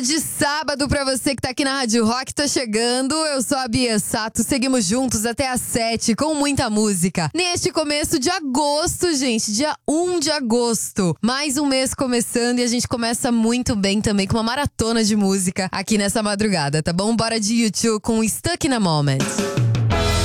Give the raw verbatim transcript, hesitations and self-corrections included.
De sábado pra você que tá aqui na Rádio Rock, tô chegando. Eu sou a Bia Sato, seguimos juntos até às sete com muita música. Neste começo de agosto, gente, dia um de agosto. Mais um mês começando e a gente começa muito bem também com uma maratona de música aqui nessa madrugada, tá bom? Bora de YouTube com Stuck in a Moment.